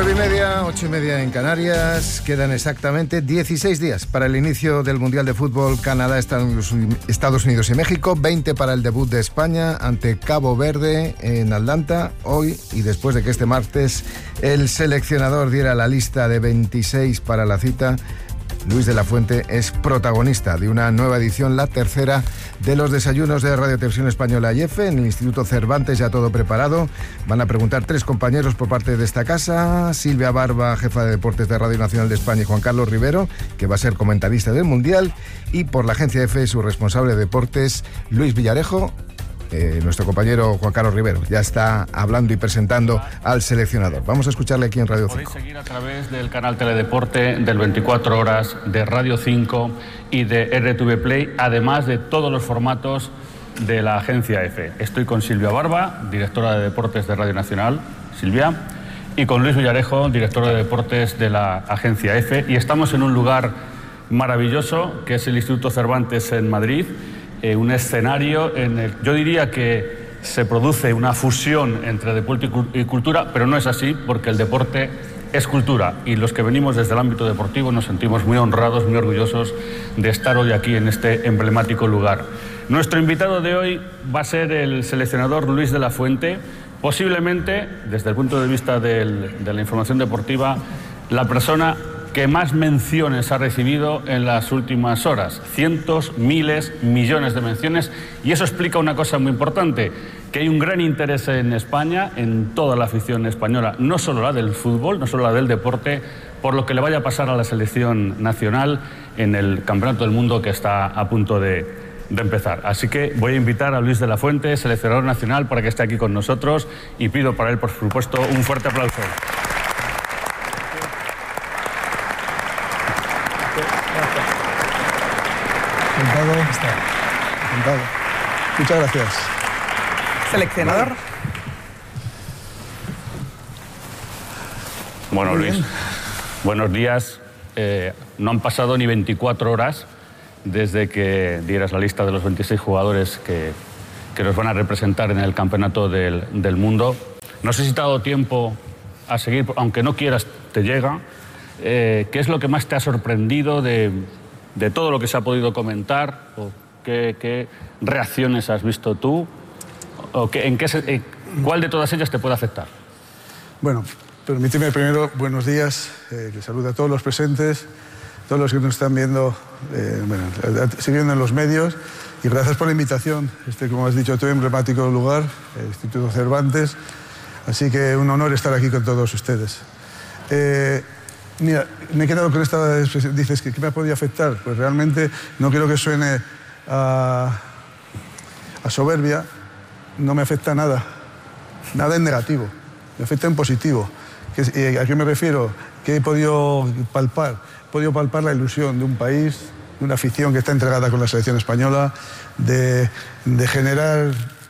9:30, 8:30 en Canarias. Quedan exactamente 16 días para el inicio del Mundial de Fútbol Canadá, Estados Unidos y México. 20 para el debut de España ante Cabo Verde en Atlanta. Hoy, y después de que este martes el seleccionador diera la lista de 26 para la cita, Luis de la Fuente es protagonista de una nueva edición, la tercera de los desayunos de Radio Televisión Española y EFE. En el Instituto Cervantes ya todo preparado. Van a preguntar 3 compañeros por parte de esta casa: Silvia Barba, jefa de deportes de Radio Nacional de España, y Juan Carlos Rivero, que va a ser comentarista del Mundial, y por la agencia EFE su responsable de deportes, Luis Villarejo. Nuestro compañero Juan Carlos Rivero ya está hablando y presentando al seleccionador. Vamos a escucharle aquí en Radio 5. Podéis seguir a través del canal Teledeporte del 24 horas, de Radio 5 y de RTV Play, además de todos los formatos de la agencia EFE. Estoy con Silvia Barba, directora de deportes de Radio Nacional. Silvia. Y con Luis Villarejo, director de deportes de la agencia EFE. Y estamos en un lugar maravilloso, que es el Instituto Cervantes en Madrid. Un escenario en el, yo diría que se produce una fusión entre deporte y cultura, pero no es así, porque el deporte es cultura, y los que venimos desde el ámbito deportivo nos sentimos muy honrados, muy orgullosos de estar hoy aquí en este emblemático lugar. Nuestro invitado de hoy va a ser el seleccionador Luis de la Fuente, posiblemente, desde el punto de vista de la información deportiva, la persona que más menciones ha recibido en las últimas horas. Cientos, miles, millones de menciones. Y eso explica una cosa muy importante, que hay un gran interés en España, en toda la afición española, no solo la del fútbol, no solo la del deporte, por lo que le vaya a pasar a la selección nacional en el Campeonato del Mundo que está a punto de empezar. Así que voy a invitar a Luis de la Fuente, seleccionador nacional, para que esté aquí con nosotros, y pido para él, por supuesto, un fuerte aplauso. Encantado. Muchas gracias. Seleccionador. Bueno, Luis, buenos días. No han pasado ni 24 horas desde que dieras la lista de los 26 jugadores que nos van a representar en el Campeonato del Mundo. No sé si te ha dado tiempo a seguir, aunque no quieras, te llega. ¿Qué es lo que más te ha sorprendido de todo lo que se ha podido comentar? ¿O qué reacciones has visto tú? ¿O cuál de todas ellas te puede afectar? Bueno, permíteme primero, buenos días, que saludo a todos los presentes, todos los que nos están viendo, siguiendo en los medios, y gracias por la invitación. Como has dicho tú, emblemático lugar, el Instituto Cervantes, así que un honor estar aquí con todos ustedes. Mira, me he quedado con esta... Dices que ¿qué me ha podido afectar? Pues realmente no quiero que suene a soberbia. No me afecta nada. Nada en negativo. Me afecta en positivo. ¿A qué me refiero? Que he podido palpar. He podido palpar la ilusión de un país, de una afición que está entregada con la selección española, de generar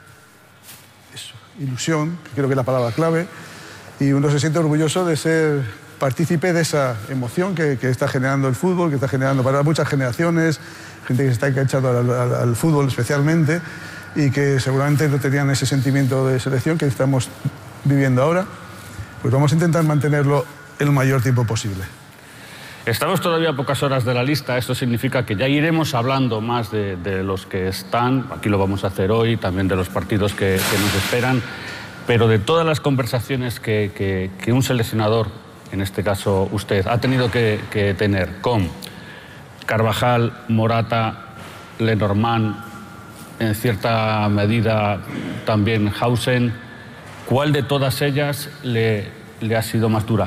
eso, ilusión, que creo que es la palabra clave, y uno se siente orgulloso de ser partícipe de esa emoción que está generando el fútbol, que está generando para muchas generaciones, gente que se está enganchando al fútbol especialmente, y que seguramente no tenían ese sentimiento de selección que estamos viviendo ahora. Pues vamos a intentar mantenerlo el mayor tiempo posible. Estamos todavía a pocas horas de la lista. Esto significa que ya iremos hablando más de los que están. Aquí lo vamos a hacer hoy, también de los partidos que nos esperan. Pero de todas las conversaciones que un seleccionador, en este caso usted, ha tenido que tener con Carvajal, Morata, Lenormand, en cierta medida también Hausen, ¿cuál de todas ellas le ha sido más dura?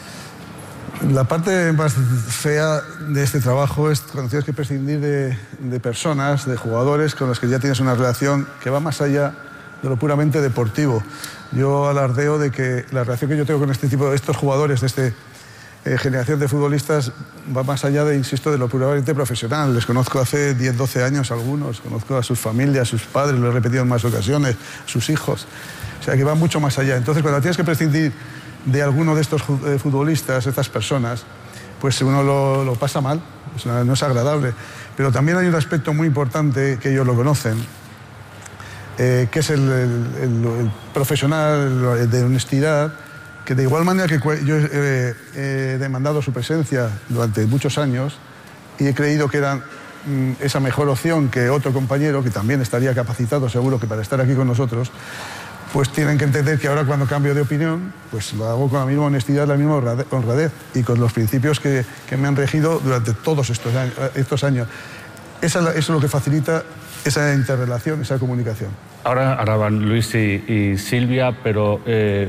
La parte más fea de este trabajo es cuando tienes que prescindir de personas, de jugadores con los que ya tienes una relación que va más allá de lo puramente deportivo. Yo alardeo de que la relación que yo tengo con estos jugadores, de esta generación de futbolistas, va más allá de, insisto, de lo puramente profesional. Les conozco hace 10, 12 años algunos, conozco a sus familias, a sus padres, lo he repetido en más ocasiones, sus hijos. O sea, que va mucho más allá. Entonces, cuando tienes que prescindir de alguno de estos futbolistas, estas personas, pues uno lo pasa mal, no es agradable. Pero también hay un aspecto muy importante que ellos lo conocen, que es el profesional de honestidad, que de igual manera que yo he demandado su presencia durante muchos años y he creído que eran esa mejor opción que otro compañero, que también estaría capacitado seguro que para estar aquí con nosotros, pues tienen que entender que ahora cuando cambio de opinión, pues lo hago con la misma honestidad, la misma honradez y con los principios que me han regido durante todos estos años. Eso es lo que facilita esa interrelación, esa comunicación. Ahora van Luis y Silvia, pero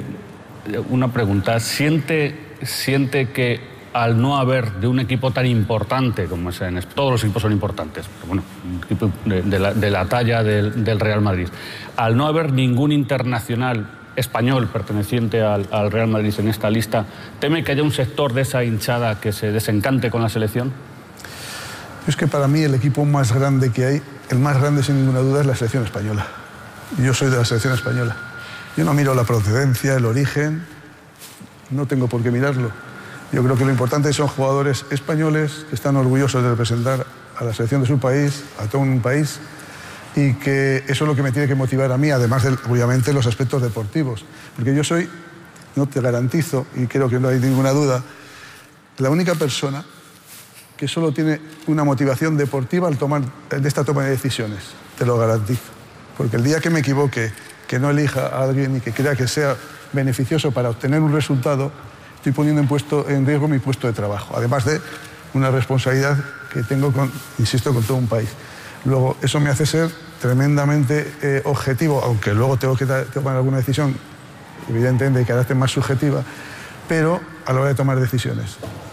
una pregunta. ¿Siente que al no haber de un equipo tan importante como es todos los equipos son importantes, pero bueno, un equipo de la talla del Real Madrid, al no haber ningún internacional español perteneciente al Real Madrid en esta lista, teme que haya un sector de esa hinchada que se desencante con la selección? Es que para mí el equipo más grande que hay, el más grande sin ninguna duda, es la selección española. Yo soy de la selección española. Yo no miro la procedencia, el origen, no tengo por qué mirarlo. Yo creo que lo importante son jugadores españoles que están orgullosos de representar a la selección de su país, a todo un país, y que eso es lo que me tiene que motivar a mí, además de, obviamente, los aspectos deportivos. Porque yo soy, no te garantizo, y creo que no hay ninguna duda, la única persona que solo tiene una motivación deportiva al tomar de esta toma de decisiones. Te lo garantizo. Porque el día que me equivoque, que no elija a alguien y que crea que sea beneficioso para obtener un resultado, estoy poniendo en riesgo mi puesto de trabajo, además de una responsabilidad que tengo, insisto, con todo un país. Luego, eso me hace ser tremendamente objetivo, aunque luego tengo que tomar alguna decisión, evidentemente de carácter más subjetiva, pero a la hora de tomar decisiones.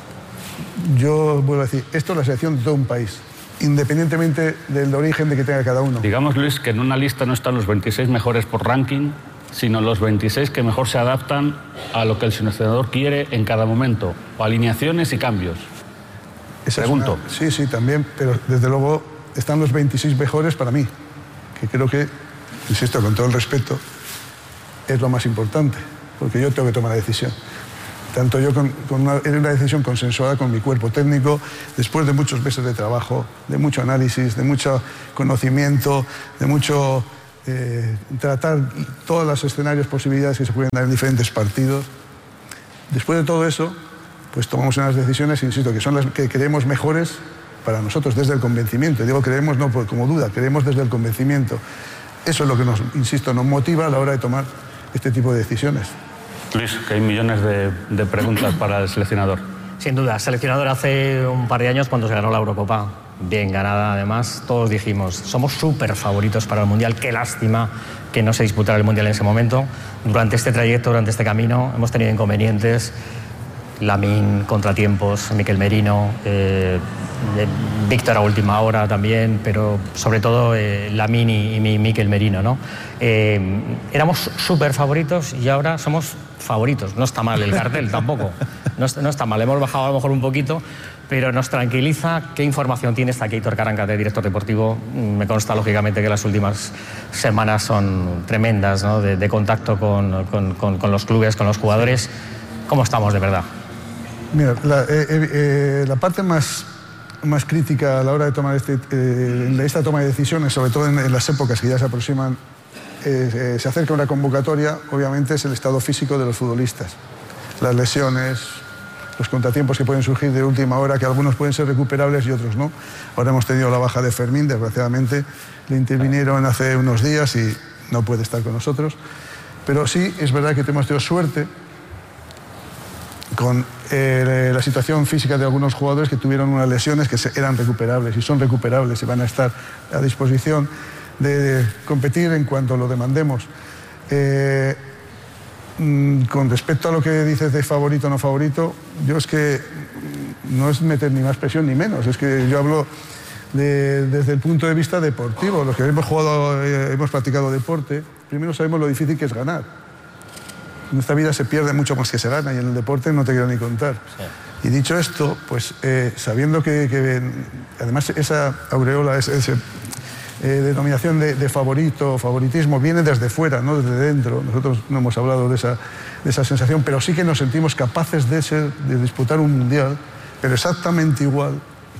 Yo vuelvo a decir, esto es la selección de todo un país, independientemente del origen de que tenga cada uno. Digamos, Luis, que en una lista no están los 26 mejores por ranking, sino los 26 que mejor se adaptan a lo que el seleccionador quiere en cada momento, o alineaciones y cambios. Pregunto. Sí, también, pero desde luego están los 26 mejores para mí, que creo que, insisto, con todo el respeto, es lo más importante, porque yo tengo que tomar la decisión. Tanto yo es una decisión consensuada con mi cuerpo técnico, después de muchos meses de trabajo, de mucho análisis, de mucho conocimiento, de mucho tratar todos los escenarios, posibilidades que se pueden dar en diferentes partidos. Después de todo eso, pues tomamos unas decisiones, insisto, que son las que creemos mejores para nosotros desde el convencimiento. Digo creemos no como duda, creemos desde el convencimiento. Eso es lo que nos motiva a la hora de tomar este tipo de decisiones. Luis, que hay millones de preguntas para el seleccionador. Sin duda, el seleccionador hace un par de años cuando se ganó la Eurocopa, bien ganada además, todos dijimos, somos súper favoritos para el Mundial, qué lástima que no se disputara el Mundial en ese momento. Durante este trayecto, durante este camino, hemos tenido inconvenientes, Lamine, contratiempos, Mikel Merino, Víctor a última hora también, pero sobre todo Lamine y Mikel Merino, ¿no? Éramos súper favoritos y ahora somos favoritos. No está mal el cartel tampoco, no está mal, hemos bajado a lo mejor un poquito, pero nos tranquiliza. ¿Qué información tiene esta Keitor Karanka de director deportivo? Me consta lógicamente que las últimas semanas son tremendas, ¿no? de contacto con los clubes, con los jugadores. ¿Cómo estamos de verdad? Mira, la parte más crítica a la hora de tomar esta toma de decisiones, sobre todo en las épocas que ya se aproximan, se acerca una convocatoria, obviamente es el estado físico de los futbolistas. Las lesiones, los contratiempos que pueden surgir de última hora, que algunos pueden ser recuperables y otros no. Ahora hemos tenido la baja de Fermín, desgraciadamente le intervinieron hace unos días y no puede estar con nosotros. Pero sí, es verdad que hemos tenido suerte con la situación física de algunos jugadores que tuvieron unas lesiones que eran recuperables y son recuperables y van a estar a disposición de competir en cuanto lo demandemos. Con respecto a lo que dices de favorito o no favorito, yo es que no es meter ni más presión ni menos, es que yo hablo desde el punto de vista deportivo. Los que hemos practicado deporte, primero sabemos lo difícil que es ganar. En esta vida se pierde mucho más que se gana y en el deporte no te quiero ni contar. Sí. Y dicho esto, pues sabiendo que además esa aureola, esa denominación de favoritismo viene desde fuera, no desde dentro. Nosotros no hemos hablado de esa sensación, pero sí que nos sentimos capaces de disputar un mundial, pero exactamente igual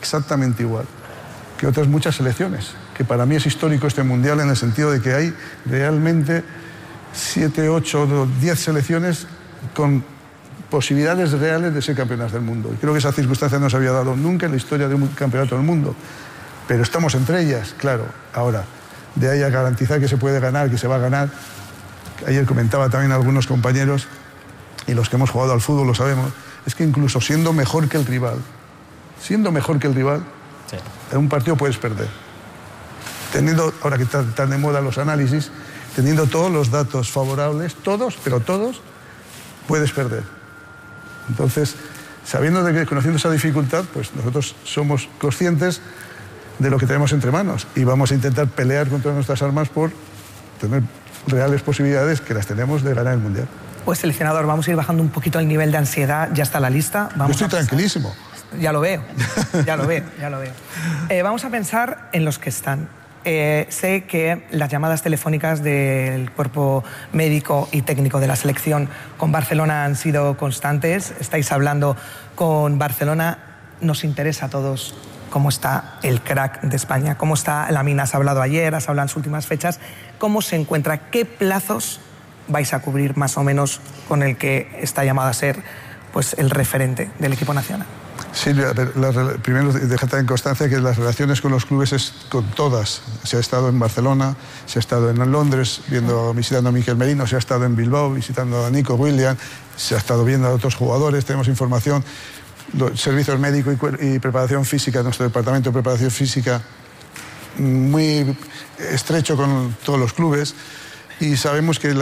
que otras muchas selecciones, que para mí es histórico este mundial en el sentido de que hay realmente 7, 8, 10 selecciones con posibilidades reales de ser campeonas del mundo. Y creo que esa circunstancia no se había dado nunca en la historia de un campeonato del mundo. Pero estamos entre ellas, claro. Ahora, de ahí a garantizar que se puede ganar, que se va a ganar. Ayer comentaba también algunos compañeros, y los que hemos jugado al fútbol lo sabemos, es que incluso siendo mejor que el rival, sí, en un partido puedes perder. Teniendo, ahora que están de moda los análisis, teniendo todos los datos favorables, todos, puedes perder. Entonces, conociendo esa dificultad, pues nosotros somos conscientes de lo que tenemos entre manos y vamos a intentar pelear con todas nuestras armas por tener reales posibilidades, que las tenemos, de ganar el Mundial. Pues, seleccionador, vamos a ir bajando un poquito el nivel de ansiedad. Ya está la lista. Yo estoy tranquilísimo. Ya lo veo. Vamos a pensar en los que están. Sé que las llamadas telefónicas del cuerpo médico y técnico de la selección con Barcelona han sido constantes. Estáis hablando con Barcelona. Nos interesa a todos cómo está el crack de España, cómo está Lamine. Has hablado ayer, has hablado en sus últimas fechas. ¿Cómo se encuentra? ¿Qué plazos vais a cubrir más o menos con el que está llamado a ser, pues, el referente del equipo nacional? Silvia, primero déjate en constancia que las relaciones con los clubes es con todas. Se ha estado en Barcelona, se ha estado en Londres visitando a Mikel Merino, se ha estado en Bilbao visitando a Nico Williams, se ha estado viendo a otros jugadores, tenemos información, servicios médicos y preparación física, nuestro departamento de preparación física muy estrecho con todos los clubes, y sabemos que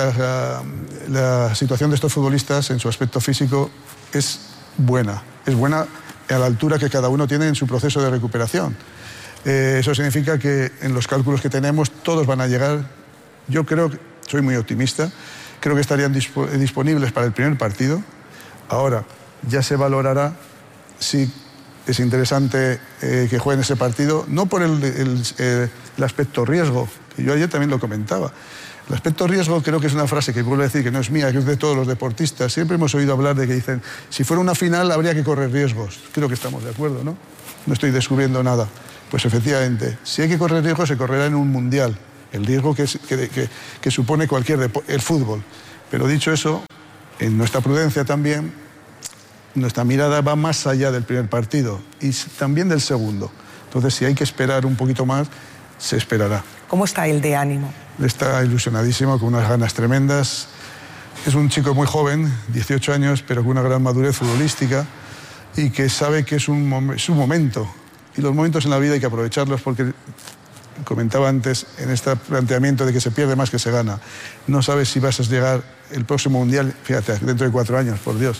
la situación de estos futbolistas en su aspecto físico es buena a la altura que cada uno tiene en su proceso de recuperación. Eso significa que en los cálculos que tenemos todos van a llegar. Yo creo, soy muy optimista, creo que estarían disponibles para el primer partido. Ahora, ya se valorará si es interesante que jueguen ese partido, no por el aspecto riesgo, que yo ayer también lo comentaba. El aspecto riesgo creo que es una frase que vuelvo a decir que no es mía, que es de todos los deportistas. Siempre hemos oído hablar de que dicen, si fuera una final habría que correr riesgos. Creo que estamos de acuerdo, ¿no? No estoy descubriendo nada. Pues efectivamente, si hay que correr riesgos, se correrá en un mundial. El riesgo que supone el fútbol. Pero dicho eso, en nuestra prudencia también, nuestra mirada va más allá del primer partido y también del segundo. Entonces, si hay que esperar un poquito más, se esperará. ¿Cómo está el de ánimo? Está ilusionadísimo, con unas ganas tremendas. Es un chico muy joven, 18 años, pero con una gran madurez futbolística y que sabe que es un momento. Y los momentos en la vida hay que aprovecharlos porque, comentaba antes, en este planteamiento de que se pierde más que se gana. No sabes si vas a llegar el próximo Mundial, fíjate, dentro de 4 años, por Dios.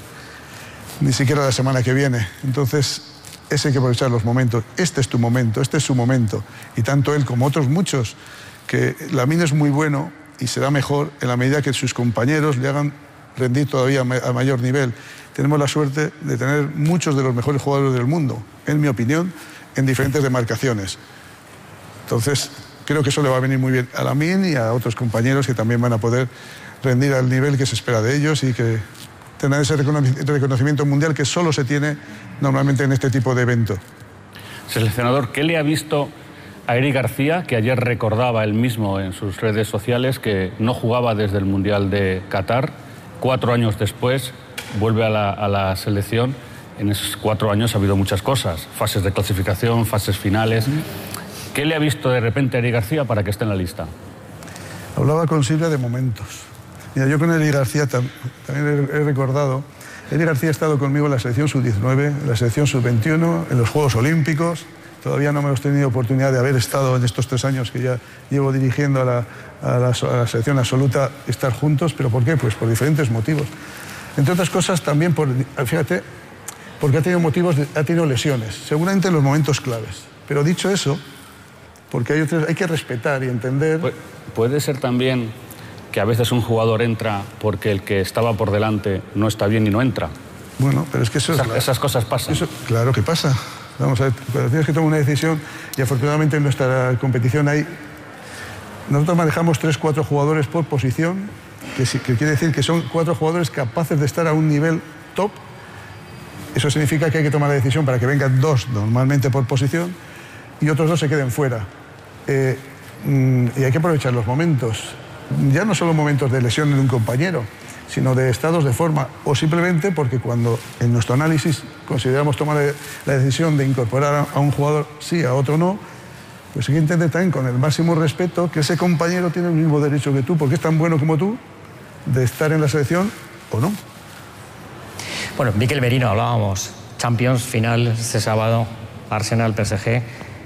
Ni siquiera la semana que viene. Entonces, hay que aprovechar los momentos. Este es tu momento, este es su momento. Y tanto él como otros muchos, que Lamine es muy bueno y será mejor en la medida que sus compañeros le hagan rendir todavía a mayor nivel. Tenemos la suerte de tener muchos de los mejores jugadores del mundo, en mi opinión, en diferentes demarcaciones. Entonces, creo que eso le va a venir muy bien a Lamine y a otros compañeros que también van a poder rendir al nivel que se espera de ellos y que tener ese reconocimiento mundial que solo se tiene normalmente en este tipo de evento. Seleccionador, ¿qué le ha visto a Eric García, que ayer recordaba él mismo en sus redes sociales que no jugaba desde el Mundial de Qatar? 4 años después vuelve a la selección. En esos 4 años ha habido muchas cosas, fases de clasificación, fases finales. ¿Qué le ha visto de repente a Eric García para que esté en la lista? Hablaba con Silvia de momentos. Mira, yo con Eric García también he recordado. Eric García ha estado conmigo en la selección sub-19, en la selección sub-21, en los Juegos Olímpicos. Todavía no hemos tenido oportunidad de haber estado en estos 3 años que ya llevo dirigiendo a la selección absoluta, estar juntos. ¿Pero por qué? Pues por diferentes motivos. Entre otras cosas también, fíjate, porque ha tenido lesiones, seguramente en los momentos claves. Pero dicho eso, porque hay que respetar y entender... Puede ser también que a veces un jugador entra porque el que estaba por delante no está bien y no entra. Bueno, pero es que esas cosas pasan. Claro que pasa. Vamos a ver, cuando tienes que tomar una decisión, y afortunadamente en nuestra competición nosotros manejamos 3-4 jugadores por posición, que quiere decir que son 4 jugadores capaces de estar a un nivel top. Eso significa que hay que tomar la decisión para que vengan 2 normalmente por posición y otros 2 se queden fuera. Y hay que aprovechar los momentos. Ya no solo momentos de lesión de un compañero, sino de estados de forma, o simplemente porque cuando en nuestro análisis consideramos tomar la decisión de incorporar a un jugador sí, a otro no, pues hay que entender también con el máximo respeto que ese compañero tiene el mismo derecho que tú, porque es tan bueno como tú, de estar en la selección o no. Bueno, Mikel Merino, hablábamos, Champions, final este sábado, Arsenal, PSG,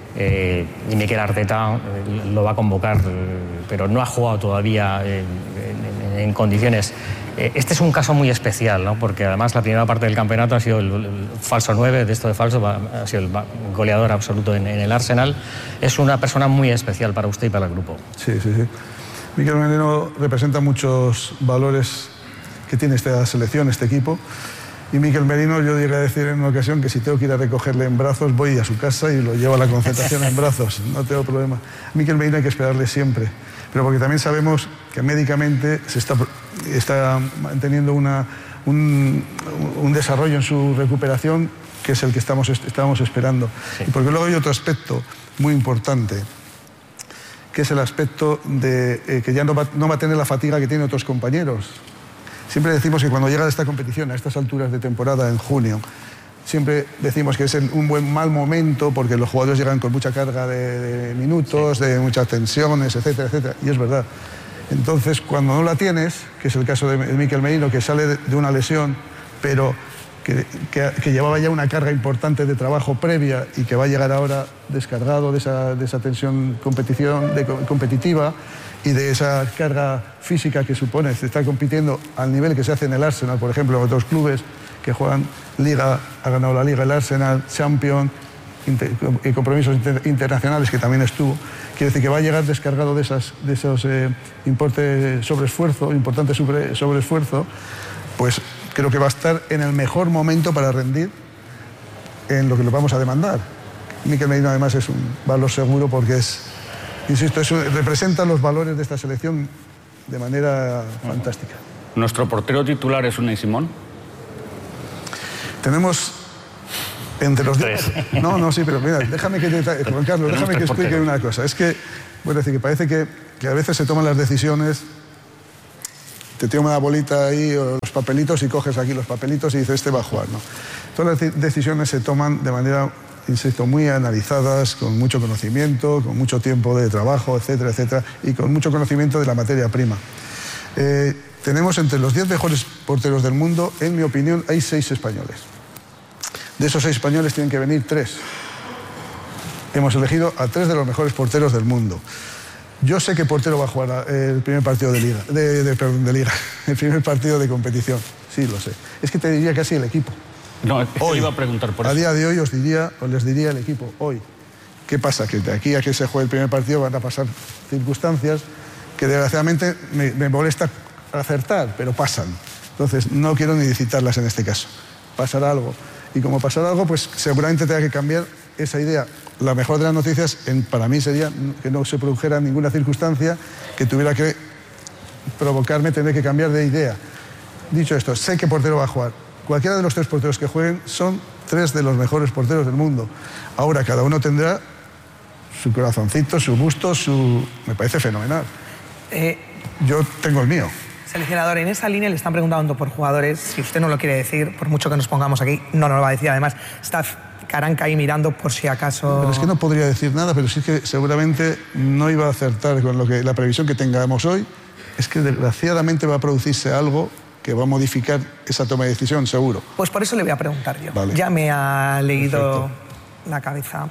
y Mikel Arteta lo va a convocar, pero no ha jugado todavía en condiciones. Este es un caso muy especial, ¿no? Porque además la primera parte del campeonato ha sido el falso 9, de esto de falso, ha sido el goleador absoluto en el Arsenal. Es una persona muy especial para usted y para el grupo. Sí. Mikel Merino representa muchos valores que tiene esta selección, este equipo. Y Mikel Merino, yo llegué a decir en una ocasión que si tengo que ir a recogerle en brazos, voy a su casa y lo llevo a la concentración en brazos. No tengo problema. Mikel Merino hay que esperarle siempre. Pero porque también sabemos que médicamente se está manteniendo un desarrollo en su recuperación que es el que estábamos esperando. Sí. Y porque luego hay otro aspecto muy importante, que es el aspecto de que ya no va a tener la fatiga que tienen otros compañeros. Siempre decimos que cuando llega a esta competición, a estas alturas de temporada, en junio, siempre decimos que es un mal momento porque los jugadores llegan con mucha carga de minutos, de muchas tensiones, etcétera, etcétera. Y es verdad. Entonces, cuando no la tienes, que es el caso de Mikel Merino, que sale de una lesión, pero que llevaba ya una carga importante de trabajo previa y que va a llegar ahora descargado de esa tensión competitiva y de esa carga física que supone estar compitiendo al nivel que se hace en el Arsenal, por ejemplo, en otros clubes que juegan Liga, ha ganado la Liga el Arsenal, Champions y compromisos internacionales que también estuvo. Quiere decir que va a llegar descargado de esos importantes sobreesfuerzo, pues creo que va a estar en el mejor momento para rendir en lo que le vamos a demandar. Mikel Merino además es un valor seguro porque insisto, representa los valores de esta selección de manera fantástica. ¿Nuestro portero titular es Unai Simón? Tenemos entre los 10. No, sí, pero mira, déjame que Juan Carlos, déjame que explique una cosa. Es que, bueno, decir que parece que a veces se toman las decisiones, te tira una bolita ahí o los papelitos y coges aquí los papelitos y dices, este va a jugar, ¿no? Todas las decisiones se toman de manera, insisto, muy analizadas, con mucho conocimiento, con mucho tiempo de trabajo, etcétera, etcétera, y con mucho conocimiento de la materia prima. Tenemos entre los 10 mejores porteros del mundo, en mi opinión, hay 6 españoles. De esos 6 españoles tienen que venir 3. Hemos elegido a 3 de los mejores porteros del mundo. Yo sé qué portero va a jugar el primer partido de Liga, el primer partido de competición. Sí, lo sé. Es que te diría casi el equipo. No, es que hoy iba a preguntar por eso. A día de hoy les diría el equipo, hoy. ¿Qué pasa? Que de aquí a que se juegue el primer partido van a pasar circunstancias que desgraciadamente me molesta acertar, pero pasan. Entonces, no quiero ni citarlas en este caso. Pasará algo. Y como pasará algo, pues seguramente tenga que cambiar esa idea. La mejor de las noticias para mí sería que no se produjera ninguna circunstancia que tuviera que provocarme tener que cambiar de idea. Dicho esto, sé qué portero va a jugar. Cualquiera de los 3 porteros que jueguen son 3 de los mejores porteros del mundo. Ahora cada uno tendrá su corazoncito, su gusto, me parece fenomenal. Yo tengo el mío. Seleccionador, en esa línea le están preguntando por jugadores. Si usted no lo quiere decir, por mucho que nos pongamos aquí, no nos lo va a decir. Además, está Caranca ahí mirando por si acaso... Pero es que no podría decir nada, pero sí que seguramente no iba a acertar con la previsión que tengamos hoy. Es que desgraciadamente va a producirse algo que va a modificar esa toma de decisión, seguro. Pues por eso le voy a preguntar yo. Vale. Ya me ha leído la cabeza.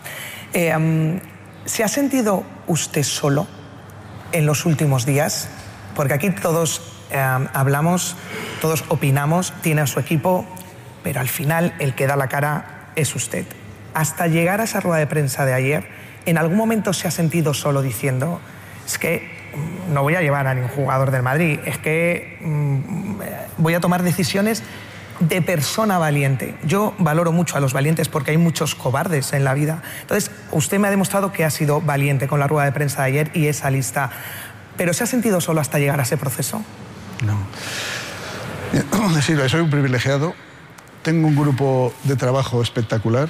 ¿Se ha sentido usted solo en los últimos días? Porque aquí todos hablamos, todos opinamos, tiene a su equipo, pero al final el que da la cara es usted. Hasta llegar a esa rueda de prensa de ayer, ¿en algún momento se ha sentido solo diciendo, es que no voy a llevar a ningún jugador del Madrid, es que voy a tomar decisiones de persona valiente? Yo valoro mucho a los valientes porque hay muchos cobardes en la vida. Entonces, usted me ha demostrado que ha sido valiente con la rueda de prensa de ayer y esa lista. ¿Pero se ha sentido solo hasta llegar a ese proceso? No. Silvia, soy un privilegiado. Tengo un grupo de trabajo espectacular.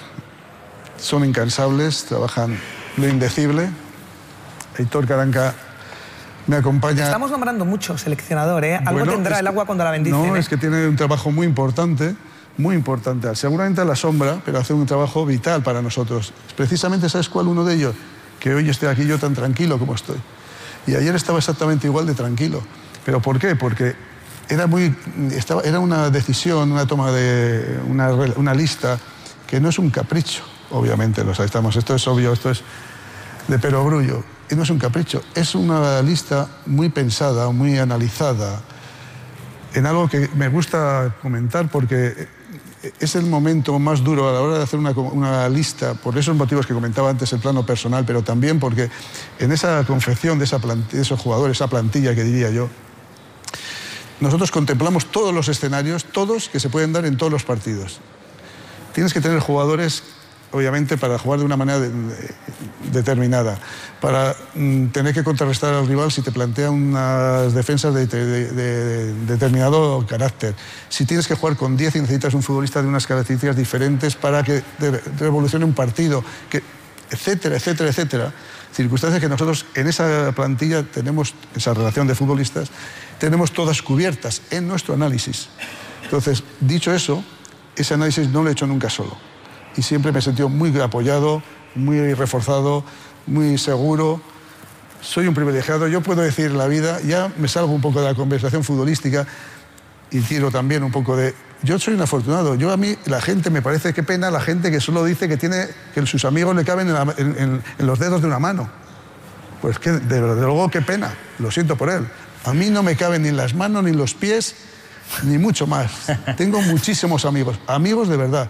Son incansables, trabajan lo indecible. Aitor Caranca Me acompaña... Estamos nombrando mucho seleccionador, ¿eh? Algo Bueno, tendrá el agua cuando la bendice. No, ¿eh? es que tiene un trabajo muy importante, seguramente a la sombra, pero hace un trabajo vital para nosotros. Precisamente, ¿sabes cuál uno de ellos? Que hoy estoy aquí yo tan tranquilo como estoy. Y ayer estaba exactamente igual de tranquilo. ¿Pero por qué? Porque era una decisión, una toma de una lista que no es un capricho, obviamente, esto es obvio, esto es de perogrullo, y no es un capricho, es una lista muy pensada, muy analizada, en algo que me gusta comentar porque es el momento más duro a la hora de hacer una lista, por esos motivos que comentaba antes, el plano personal, pero también porque en esa confección de esos jugadores, esa plantilla que diría yo, nosotros contemplamos todos los escenarios, todos que se pueden dar en todos los partidos. Tienes que tener jugadores, obviamente, para jugar de una manera determinada, para tener que contrarrestar al rival si te plantea unas defensas de determinado carácter. Si tienes que jugar con 10 y necesitas un futbolista de unas características diferentes para que revolucione un partido, etcétera, etcétera, etcétera. Circunstancias que nosotros en esa plantilla tenemos, esa relación de futbolistas, tenemos todas cubiertas en nuestro análisis. Entonces, dicho eso, ese análisis no lo he hecho nunca solo. Y siempre me he sentido muy apoyado, muy reforzado, muy seguro. Soy un privilegiado. Yo puedo decir en la vida, ya me salgo un poco de la conversación futbolística y tiro también un poco de... Yo soy un afortunado. A mí, la gente, me parece qué pena la gente que solo dice que sus amigos le caben en los dedos de una mano. Pues que, de luego, qué pena. Lo siento por él. A mí no me caben ni las manos, ni los pies, ni mucho más. Tengo muchísimos amigos, amigos de verdad.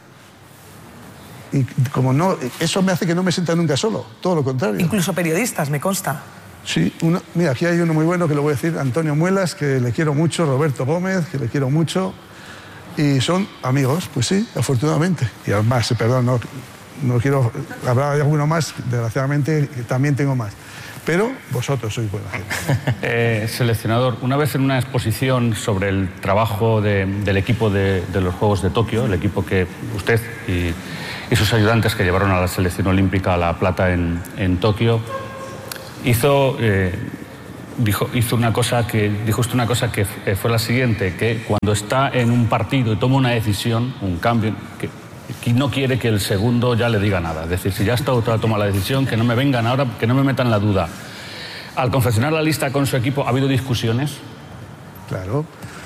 Y como no, eso me hace que no me sienta nunca solo, todo lo contrario. Incluso periodistas, me consta. Sí, mira, aquí hay uno muy bueno que lo voy a decir, Antonio Muelas, que le quiero mucho, Roberto Gómez, que le quiero mucho, y son amigos, pues sí, afortunadamente. Y además, perdón, no quiero, habrá alguno más, desgraciadamente también tengo más. Pero vosotros sois buena gente. Seleccionador, una vez en una exposición sobre el trabajo del equipo de los Juegos de Tokio, el equipo que usted y sus ayudantes que llevaron a la selección olímpica a la plata en Tokio, dijo usted una cosa que fue la siguiente, que cuando está en un partido y toma una decisión, un cambio, que no quiere que el segundo ya le diga nada. Es decir, si ya está toma la decisión, que no me vengan ahora, que no me metan la duda. Al confeccionar la lista con su equipo, ¿ha habido discusiones? Claro.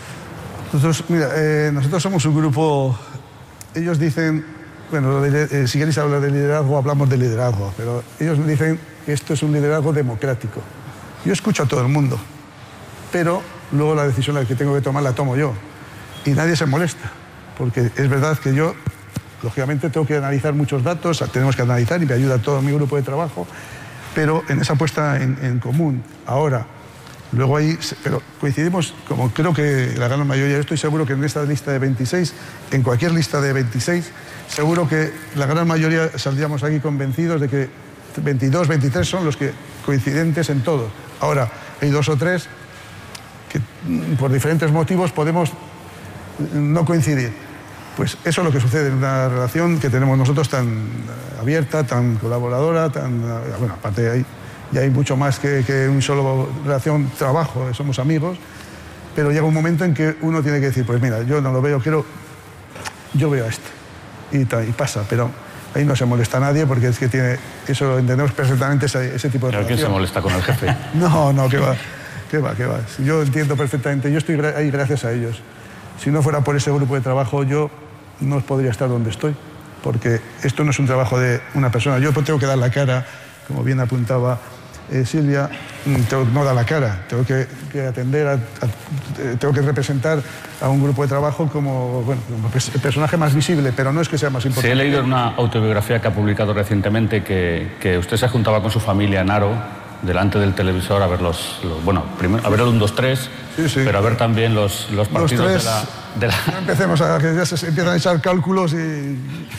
Nosotros somos un grupo, ellos dicen, bueno, si queréis hablar de liderazgo, hablamos de liderazgo, pero ellos dicen que esto es un liderazgo democrático. Yo escucho a todo el mundo, pero luego la decisión que tengo que tomar la tomo yo. Y nadie se molesta, porque es verdad que yo, lógicamente, tengo que analizar muchos datos, tenemos que analizar y me ayuda todo mi grupo de trabajo, pero en esa puesta en común, ahora, luego ahí, pero coincidimos, como creo que la gran mayoría, yo estoy seguro que en esta lista de 26, en cualquier lista de 26, seguro que la gran mayoría saldríamos aquí convencidos de que 22, 23 son los que coincidentes en todo. Ahora, hay 2 o 3 que por diferentes motivos podemos no coincidir. Pues eso es lo que sucede en una relación que tenemos nosotros tan abierta, tan colaboradora, bueno, aparte ya hay mucho más que un solo relación trabajo, somos amigos, pero llega un momento en que uno tiene que decir, pues mira, yo no lo veo, yo veo a este, y pasa, pero ahí no se molesta a nadie porque es que eso lo entendemos perfectamente, ese tipo de relación. ¿Quién se molesta con el jefe? No, que va. Yo entiendo perfectamente, yo estoy ahí gracias a ellos. Si no fuera por ese grupo de trabajo, yo no podría estar donde estoy, porque esto no es un trabajo de una persona. Yo tengo que dar la cara, como bien apuntaba Silvia, no da la cara, tengo que atender, tengo que representar a un grupo de trabajo como el personaje más visible, pero no es que sea más importante. Sí, he leído en una autobiografía que ha publicado recientemente que usted se juntaba con su familia en Aro, delante del televisor, a ver primero a ver el 1, 2, 3, sí. Pero a ver también los partidos de la... No empecemos que ya se empiezan a echar cálculos y...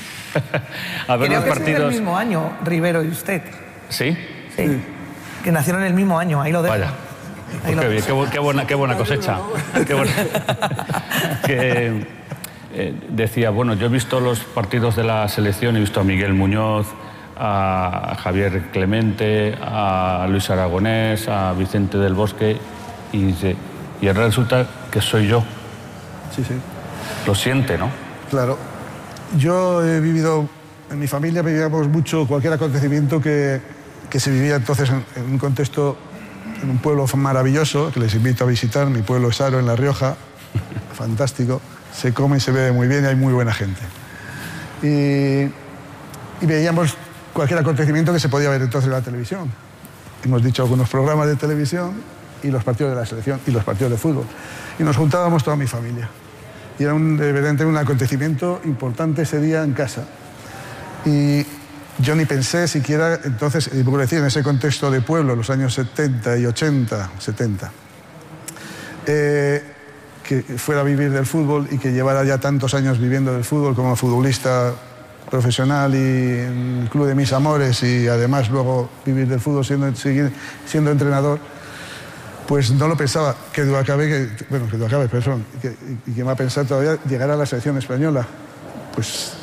a ver Creo los que partidos... es del mismo año, Rivero y usted. ¿Sí? Sí. Que nacieron en el mismo año, ahí lo dejo. Vaya. Qué buena cosecha. Decía, yo he visto los partidos de la selección, he visto a Miguel Muñoz, a Javier Clemente, a Luis Aragonés, a Vicente del Bosque, y ahora resulta que soy yo. Sí, sí. Lo siente, ¿no? Claro. Yo he vivido, en mi familia vivíamos mucho cualquier acontecimiento que se vivía entonces en un contexto, en un pueblo maravilloso, que les invito a visitar. Mi pueblo es Haro, en La Rioja, fantástico. Se come y se bebe muy bien y hay muy buena gente. Y veíamos cualquier acontecimiento que se podía ver entonces en la televisión. Hemos dicho algunos programas de televisión y los partidos de la selección y los partidos de fútbol. Y nos juntábamos toda mi familia. Y era evidentemente un acontecimiento importante ese día en casa. Y yo ni pensé siquiera, entonces, por decir, en ese contexto de pueblo, los años 70 y 80, 70, que fuera a vivir del fútbol y que llevara ya tantos años viviendo del fútbol como futbolista profesional y en el club de mis amores, y además luego vivir del fútbol seguir siendo entrenador, pues no lo pensaba. Que me ha pensado todavía llegar a la selección española. Pues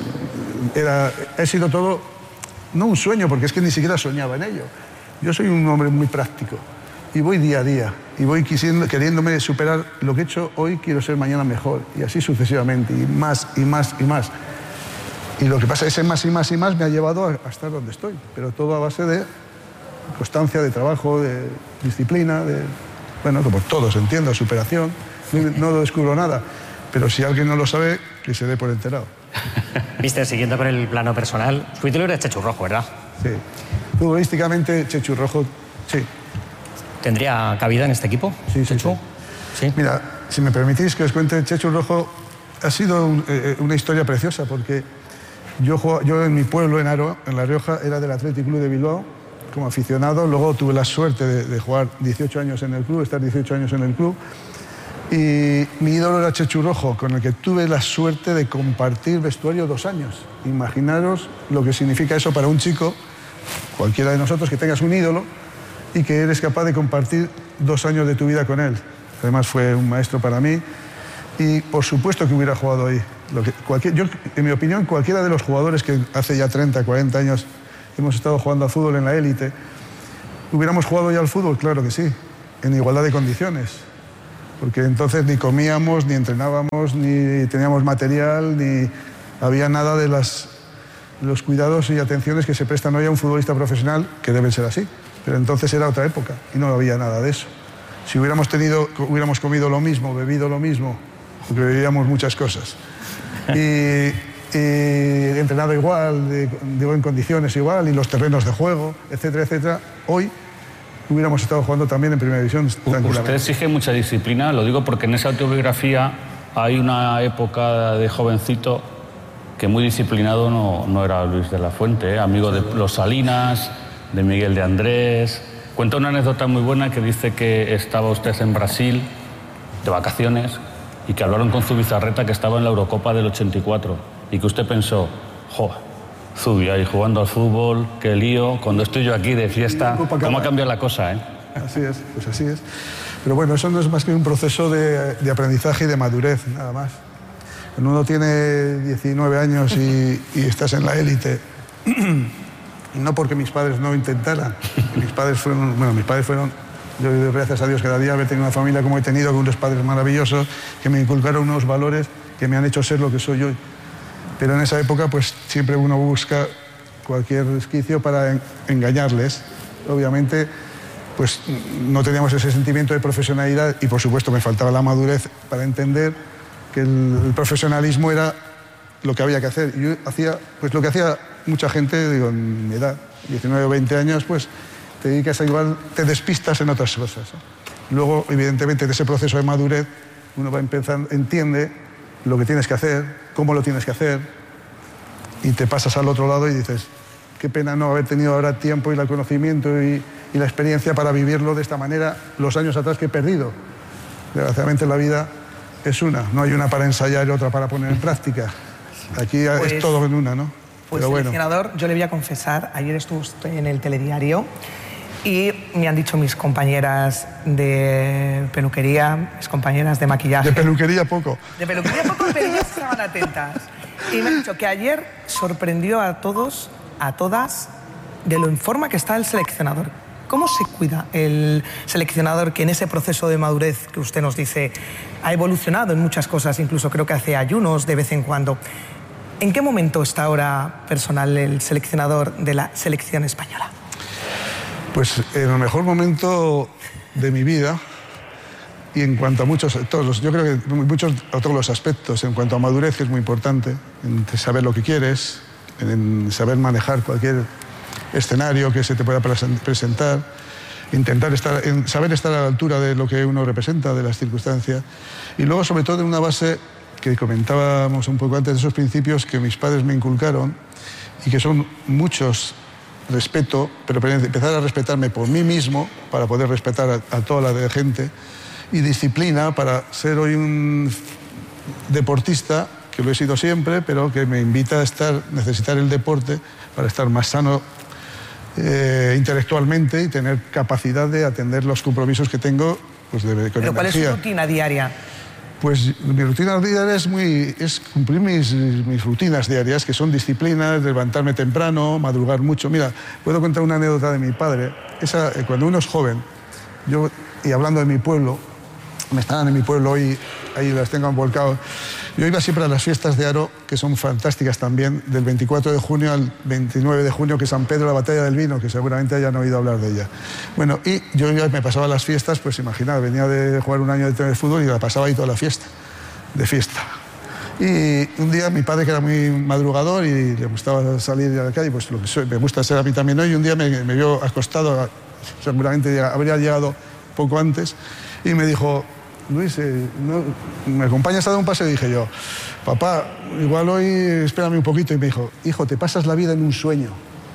ha sido todo, no un sueño, porque es que ni siquiera soñaba en ello. Yo soy un hombre muy práctico y voy día a día y voy queriéndome superar lo que he hecho hoy, quiero ser mañana mejor, y así sucesivamente, y más y más y más. Y lo que pasa es que ese más y más y más me ha llevado a estar donde estoy, pero todo a base de constancia, de trabajo, de disciplina, bueno, como todos, entiendo, superación. No lo descubro nada, pero si alguien no lo sabe, que se dé por enterado. Mister, siguiendo con el plano personal, su ídolo era Chechu Rojo, ¿verdad? Sí. Futbolísticamente, Chechu Rojo, sí. ¿Tendría cabida en este equipo? Sí, Chechu. Sí. Mira, si me permitís que os cuente, Chechu Rojo ha sido una historia preciosa, porque yo en mi pueblo, en Haro, en La Rioja, era del Athletic Club de Bilbao, como aficionado. Luego tuve la suerte de jugar 18 años en el club, estar 18 años en el club. Y mi ídolo era Chechu Rojo, con el que tuve la suerte de compartir vestuario 2 años. Imaginaros lo que significa eso para un chico, cualquiera de nosotros, que tengas un ídolo y que eres capaz de compartir 2 años de tu vida con él. Además fue un maestro para mí y por supuesto que hubiera jugado ahí. Yo, en mi opinión, cualquiera de los jugadores que hace ya 30, 40 años hemos estado jugando al fútbol en la élite, ¿hubiéramos jugado ya al fútbol? Claro que sí, en igualdad de condiciones. Porque entonces ni comíamos, ni entrenábamos, ni teníamos material, ni había nada de los cuidados y atenciones que se prestan hoy a un futbolista profesional, que deben ser así. Pero entonces era otra época y no había nada de eso. Si hubiéramos comido lo mismo, bebido lo mismo, porque bebíamos muchas cosas, y entrenado igual, en condiciones igual, y los terrenos de juego, etcétera, etcétera, hoy hubiéramos estado jugando también en primera división tranquilamente. Usted exige mucha disciplina, lo digo porque en esa autobiografía hay una época de jovencito que muy disciplinado no era Luis de la Fuente, amigo de los Salinas, de Miguel de Andrés. Cuenta una anécdota muy buena que dice que estaba usted en Brasil de vacaciones y que hablaron con Zubizarreta, que estaba en la Eurocopa del 84, y que usted pensó, Zubi ahí jugando al fútbol, qué lío, cuando estoy yo aquí de fiesta, ¿cómo ha cambiado la cosa, eh? Así es, pues así es. Pero bueno, eso no es más que un proceso de aprendizaje y de madurez, nada más. Cuando uno tiene 19 años y estás en la élite, y no porque mis padres no intentaran, mis padres fueron, yo doy gracias a Dios cada día haber tenido una familia como he tenido, con unos padres maravillosos, que me inculcaron unos valores que me han hecho ser lo que soy hoy. Pero en esa época, pues siempre uno busca cualquier resquicio para engañarles. Obviamente, pues no teníamos ese sentimiento de profesionalidad y, por supuesto, me faltaba la madurez para entender que el profesionalismo era lo que había que hacer. Y yo hacía, pues lo que hacía mucha gente, digo, en mi edad, 19 o 20 años, pues te dedicas a igual, te despistas en otras cosas, ¿no? Luego, evidentemente, en ese proceso de madurez, uno va empezando, entiende lo que tienes que hacer, cómo lo tienes que hacer, y te pasas al otro lado y dices, qué pena no haber tenido ahora tiempo y el conocimiento y la experiencia para vivirlo de esta manera los años atrás que he perdido. Desgraciadamente la vida es una, no hay una para ensayar y otra para poner en práctica. Aquí pues, es todo en una, ¿no? Pues, pero bueno. Seleccionador, yo le voy a confesar, ayer estuve en el telediario y me han dicho mis compañeras de peluquería, mis compañeras de maquillaje... De peluquería poco. De peluquería poco, pero ellas estaban atentas. Y me han dicho que ayer sorprendió a todos, a todas, de lo en forma que está el seleccionador. ¿Cómo se cuida el seleccionador que en ese proceso de madurez que usted nos dice ha evolucionado en muchas cosas, incluso creo que hace ayunos de vez en cuando? ¿En qué momento está ahora personal el seleccionador de la selección española? Pues en el mejor momento de mi vida, y en cuanto a yo creo que todos los aspectos, en cuanto a madurez, que es muy importante, en saber lo que quieres, en saber manejar cualquier escenario que se te pueda presentar, saber estar a la altura de lo que uno representa, de las circunstancias, y luego sobre todo en una base que comentábamos un poco antes, de esos principios que mis padres me inculcaron y que son muchos: respeto, pero empezar a respetarme por mí mismo para poder respetar a toda la gente, y disciplina para ser hoy un deportista, que lo he sido siempre, pero que me invita a necesitar el deporte para estar más sano intelectualmente y tener capacidad de atender los compromisos que tengo, pues, con ¿Pero energía. cuál es su rutina diaria? Pues mi rutina diaria es cumplir mis rutinas diarias, que son disciplinas, levantarme temprano, madrugar mucho. Mira, puedo contar una anécdota de mi padre. Cuando uno es joven, y hablando de mi pueblo, me están en mi pueblo hoy, ahí las tengo volcado. Yo iba siempre a las fiestas de Aro, que son fantásticas también, del 24 de junio al 29 de junio, que es San Pedro, la batalla del vino, que seguramente hayan oído hablar de ella. Bueno, y yo me pasaba las fiestas, pues imaginad, venía de jugar un año de fútbol y la pasaba ahí toda la fiesta, de fiesta. Y un día mi padre, que era muy madrugador y le gustaba salir a la calle, pues lo que soy, me gusta ser a mí también hoy, y un día me vio acostado, seguramente habría llegado poco antes, y me dijo: Luis, ¿me acompañas a dar un paseo? Y dije yo: papá, igual hoy espérame un poquito. Y me dijo: hijo, te pasas la vida en un sueño.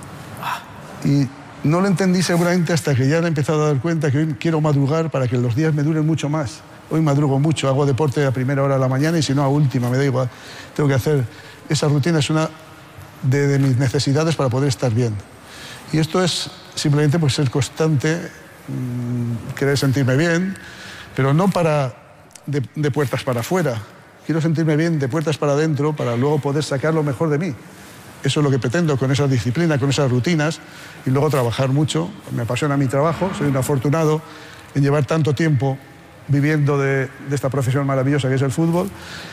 Y no lo entendí seguramente hasta que ya he empezado a dar cuenta que hoy quiero madrugar para que los días me duren mucho más. Hoy madrugo mucho, hago deporte a primera hora de la mañana y si no a última, me da igual. Tengo que hacer esa rutina, es una de mis necesidades para poder estar bien. Y esto es simplemente por ser constante, querer sentirme bien, pero no de puertas para afuera. Quiero sentirme bien de puertas para adentro para luego poder sacar lo mejor de mí. Eso es lo que pretendo con esa disciplina, con esas rutinas, y luego trabajar mucho. Me apasiona mi trabajo, soy un afortunado en llevar tanto tiempo viviendo de esta profesión maravillosa que es el fútbol,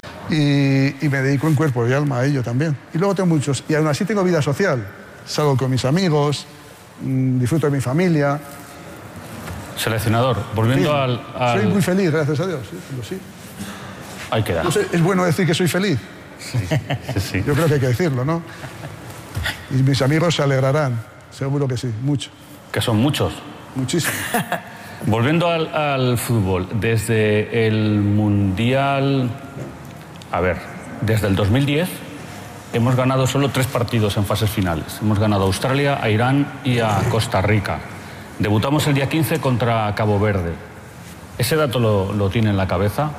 y me dedico en cuerpo y alma a ello también. Y luego tengo muchos, y aún así tengo vida social. Salgo con mis amigos, disfruto de mi familia. Seleccionador, volviendo Sí, al... Soy muy feliz, gracias a Dios. Sí. Ahí queda. No sé, es bueno decir que soy feliz. Sí. Yo creo que hay que decirlo, ¿no? Y mis amigos se alegrarán, seguro que sí, mucho. Que son muchos. Muchísimo. Volviendo al fútbol, desde el Mundial... desde el 2010 hemos ganado solo 3 partidos en fases finales. Hemos ganado a Australia, a Irán y a Costa Rica. Debutamos el día 15 contra Cabo Verde. ¿Ese dato lo tiene en la cabeza?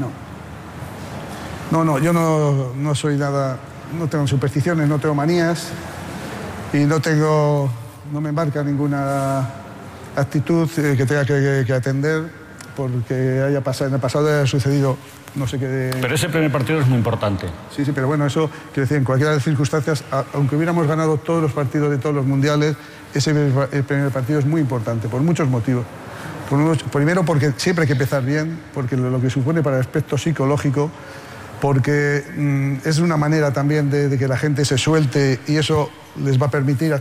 No, yo no soy nada, no tengo supersticiones, no tengo manías y no me embarca ninguna actitud que tenga que atender porque en el pasado haya sucedido no sé qué. Pero ese primer partido es muy importante. Sí, pero bueno, eso quiero decir, en cualquiera de las circunstancias, aunque hubiéramos ganado todos los partidos de todos los mundiales, el primer partido es muy importante, por muchos motivos. Primero, porque siempre hay que empezar bien, porque lo que supone para el aspecto psicológico, porque es una manera también de que la gente se suelte y eso les va a permitir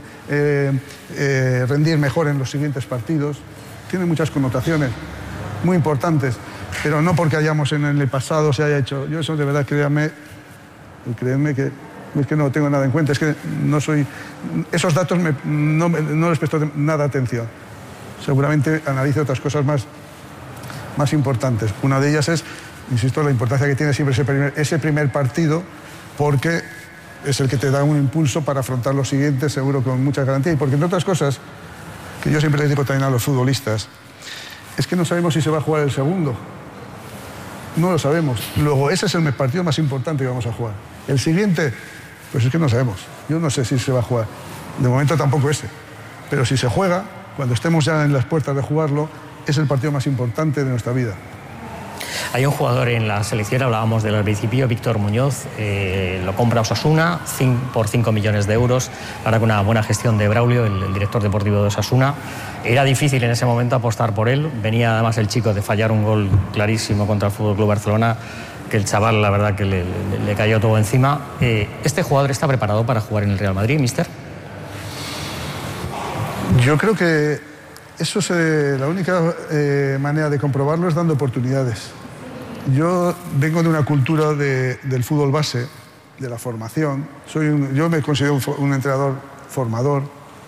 rendir mejor en los siguientes partidos. Tiene muchas connotaciones muy importantes, pero no porque hayamos en el pasado se haya hecho. Yo eso de verdad, créanme que es que no tengo nada en cuenta, es que no soy... Esos datos no les presto nada atención. Seguramente analizo otras cosas más importantes. Una de ellas es, insisto, la importancia que tiene siempre ese primer partido, porque es el que te da un impulso para afrontar los siguientes, seguro, con mucha garantía. Y porque, entre otras cosas, que yo siempre les digo también a los futbolistas, es que no sabemos si se va a jugar el segundo. No lo sabemos. Luego, ese es el partido más importante que vamos a jugar. El siguiente, pues es que no sabemos. Yo no sé si se va a jugar. De momento tampoco ese. Pero si se juega, cuando estemos ya en las puertas de jugarlo, es el partido más importante de nuestra vida. Hay un jugador en la selección, hablábamos del al principio, Víctor Muñoz, lo compra Osasuna por 5 millones de euros, ahora con una buena gestión de Braulio, el director deportivo de Osasuna. Era difícil en ese momento apostar por él, venía además el chico de fallar un gol clarísimo contra el FC Barcelona, que el chaval la verdad que le cayó todo encima. ¿Este jugador está preparado para jugar en el Real Madrid, mister? Yo creo que eso la única manera de comprobarlo es dando oportunidades. Yo vengo de una cultura del fútbol base, de la formación. Yo me considero un entrenador formador.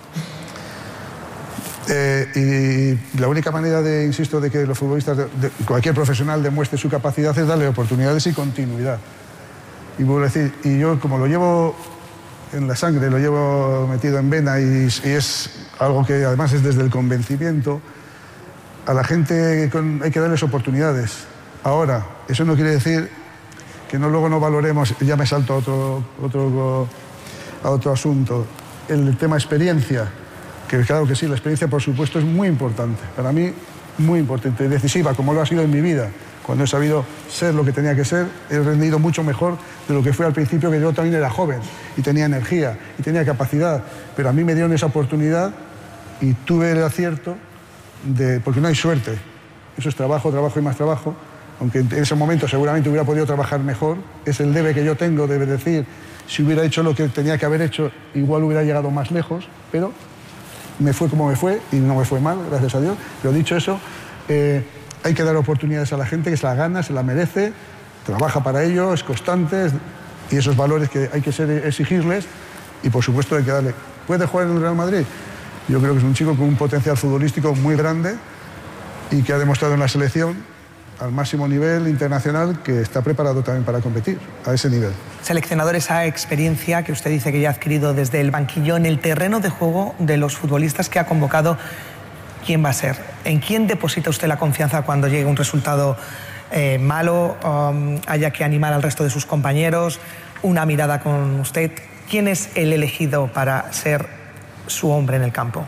Y la única manera insisto, de que los futbolistas, cualquier profesional demuestre su capacidad es darle oportunidades y continuidad. Y vuelvo a decir, y yo como lo llevo en la sangre, lo llevo metido en vena y es algo que además es desde el convencimiento, a la gente hay que darles oportunidades. Ahora, eso no quiere decir que luego no valoremos, ya me salto a otro asunto, el tema experiencia, que claro que sí, la experiencia por supuesto es muy importante, para mí muy importante, decisiva, como lo ha sido en mi vida. Cuando he sabido ser lo que tenía que ser, he rendido mucho mejor de lo que fue al principio, que yo también era joven y tenía energía y tenía capacidad, pero a mí me dieron esa oportunidad y tuve el acierto porque no hay suerte, eso es trabajo, trabajo y más trabajo, aunque en ese momento seguramente hubiera podido trabajar mejor, es el debe que yo tengo de decir, si hubiera hecho lo que tenía que haber hecho, igual hubiera llegado más lejos, pero me fue como me fue y no me fue mal, gracias a Dios. Pero dicho eso, hay que dar oportunidades a la gente que se la gana, se la merece, trabaja para ello, es constante, y esos valores que hay que exigirles, y por supuesto hay que darle. ¿Puede jugar en el Real Madrid? Yo creo que es un chico con un potencial futbolístico muy grande y que ha demostrado en la selección al máximo nivel internacional que está preparado también para competir a ese nivel. Seleccionador, esa experiencia que usted dice que ya ha adquirido desde el banquillo en el terreno de juego de los futbolistas que ha convocado, ¿quién va a ser? ¿En quién deposita usted la confianza cuando llegue un resultado malo, haya que animar al resto de sus compañeros, una mirada con usted? ¿Quién es el elegido para ser su hombre en el campo?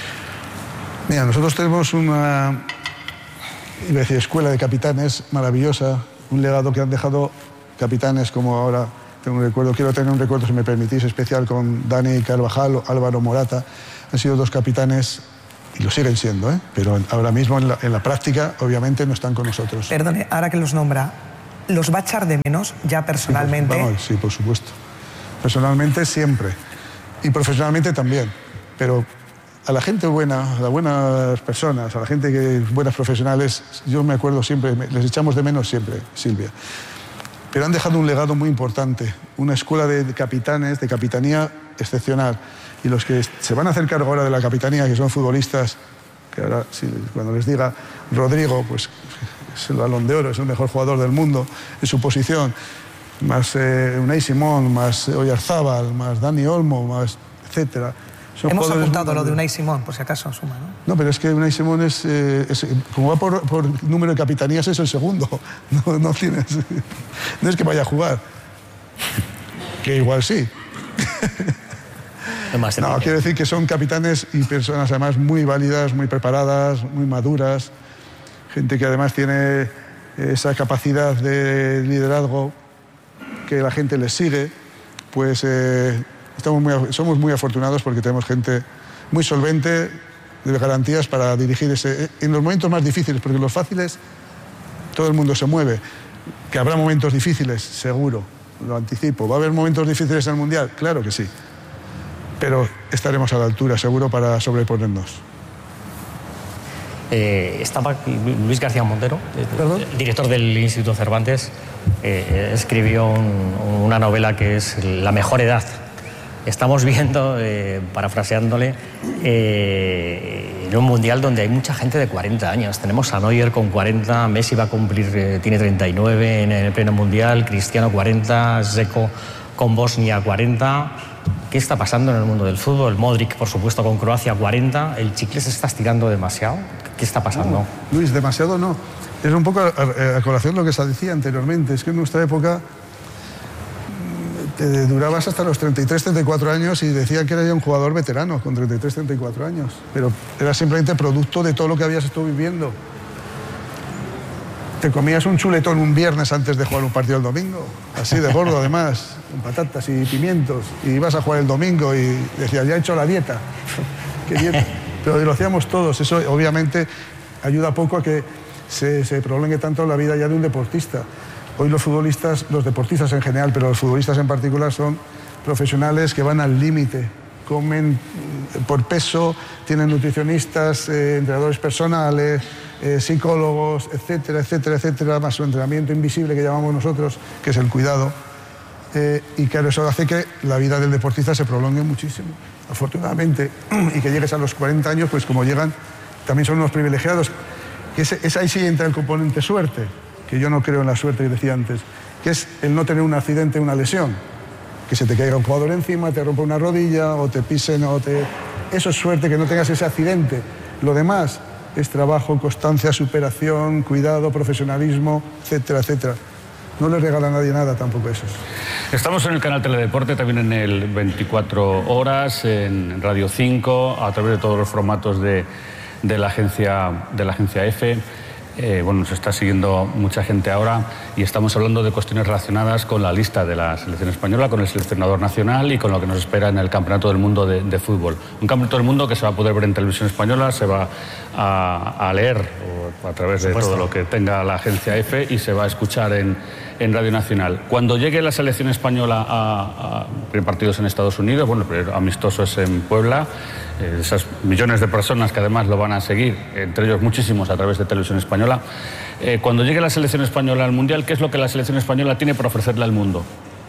Mira, nosotros tenemos una escuela de capitanes maravillosa, un legado que han dejado capitanes como ahora quiero tener un recuerdo, si me permitís, especial con Dani Carvajal, Álvaro Morata. Han sido dos capitanes y lo siguen siendo, pero ahora mismo en la práctica obviamente no están con nosotros. Perdone, ahora que los nombra, ¿los va a echar de menos ya personalmente? Sí, por supuesto. Personalmente siempre y profesionalmente también, pero a la gente buena, a las buenas personas, a la gente que es buenas profesionales, yo me acuerdo siempre, les echamos de menos siempre, Silvia. Pero han dejado un legado muy importante, una escuela de capitanes, de capitanía excepcional. Y los que se van a hacer cargo ahora de la capitanía, que son futbolistas, que ahora cuando les diga Rodrigo, pues es el Balón de Oro, es el mejor jugador del mundo en su posición, más Unai Simón, más Oyarzábal, más Dani Olmo, más etcétera. Hemos apuntado lo de Unai Simón, por si acaso suma, ¿no? No, pero es que Unai Simón es como va por número de capitanías, es el segundo. No es que vaya a jugar. Que igual sí. No, quiero decir que son capitanes y personas además muy válidas, muy preparadas, muy maduras. Gente que además tiene esa capacidad de liderazgo que la gente les sigue. Pues somos muy afortunados porque tenemos gente muy solvente, de garantías para dirigir en los momentos más difíciles, porque en los fáciles todo el mundo se mueve. Que habrá momentos difíciles, seguro, lo anticipo. ¿Va a haber momentos difíciles en el Mundial? Claro que sí. Pero estaremos a la altura, seguro, para sobreponernos. Estaba Luis García Montero, director del Instituto Cervantes, escribió una novela que es La mejor edad. Estamos viendo, parafraseándole, en un mundial donde hay mucha gente de 40 años. Tenemos a Neuer con 40, Messi va a cumplir, tiene 39 en el pleno mundial, Cristiano 40, Dzeko con Bosnia 40. ¿Qué está pasando en el mundo del fútbol? Modric, por supuesto, con Croacia 40. ¿El chicle se está estirando demasiado? ¿Qué está pasando? No, Luis, demasiado no. Es un poco a colación lo que se decía anteriormente. Es que en nuestra época te durabas hasta los 33, 34 años y decían que era ya un jugador veterano con 33, 34 años. Pero era simplemente producto de todo lo que habías estado viviendo. Te comías un chuletón un viernes antes de jugar un partido el domingo, así de gordo además, con patatas y pimientos, y ibas a jugar el domingo y decías, ya he hecho la dieta. ¿Qué dieta? Pero lo hacíamos todos. Eso obviamente ayuda poco a que se prolongue tanto la vida ya de un deportista. Hoy los futbolistas, los deportistas en general, pero los futbolistas en particular, son profesionales que van al límite, comen por peso, tienen nutricionistas, entrenadores personales, psicólogos, etcétera, etcétera, etcétera, más su entrenamiento invisible que llamamos nosotros, que es el cuidado. Y claro, eso hace que la vida del deportista se prolongue muchísimo, afortunadamente, y que llegues a los 40 años, pues como llegan, también son unos privilegiados. Ahí sí entra el componente suerte, que yo no creo en la suerte que decía antes, que es el no tener un accidente, una lesión, que se te caiga un jugador encima, te rompa una rodilla, o te pisen, Eso es suerte, que no tengas ese accidente. Lo demás es trabajo, constancia, superación, cuidado, profesionalismo, etcétera, etcétera. No le regala a nadie nada tampoco eso. Estamos en el canal Teledeporte, también en el 24 horas, en Radio 5, a través de todos los formatos de la agencia EFE. Bueno, nos está siguiendo mucha gente ahora y estamos hablando de cuestiones relacionadas con la lista de la selección española, con el seleccionador nacional y con lo que nos espera en el Campeonato del Mundo de Fútbol. Un Campeonato del Mundo que se va a poder ver en televisión española, se va a leer a través de todo lo que tenga la agencia EFE y se va a escuchar en Radio Nacional. Cuando llegue la selección española a partidos en Estados Unidos, bueno, amistosos en Puebla, esas millones de personas que además lo van a seguir, entre ellos muchísimos a través de televisión española. Cuando llegue la selección española al Mundial, ¿qué es lo que la selección española tiene para ofrecerle al mundo?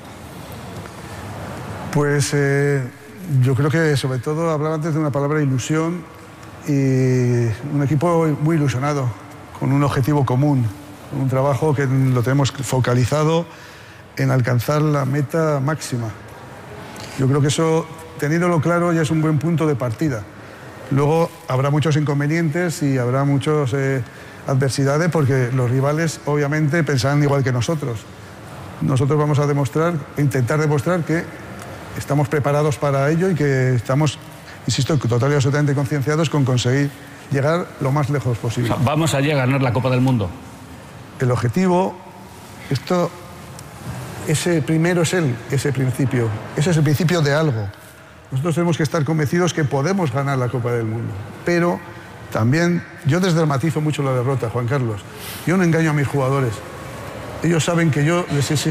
Pues yo creo que sobre todo hablaba antes de una palabra ilusión y un equipo muy ilusionado, con un objetivo común, un trabajo que lo tenemos focalizado en alcanzar la meta máxima. Yo creo que eso, teniéndolo claro, ya es un buen punto de partida. Luego habrá muchos inconvenientes y habrá muchas adversidades porque los rivales obviamente pensarán igual que nosotros. Nosotros vamos a intentar demostrar que estamos preparados para ello y que estamos, insisto, total y absolutamente concienciados con conseguir llegar lo más lejos posible. O sea, ¿vamos allí a ganar la Copa del Mundo? El objetivo, ese primero es ese principio. Ese es el principio de algo. Nosotros tenemos que estar convencidos que podemos ganar la Copa del Mundo. Pero también, yo desdramatizo mucho la derrota, Juan Carlos. Yo no engaño a mis jugadores. Ellos saben que yo les exijo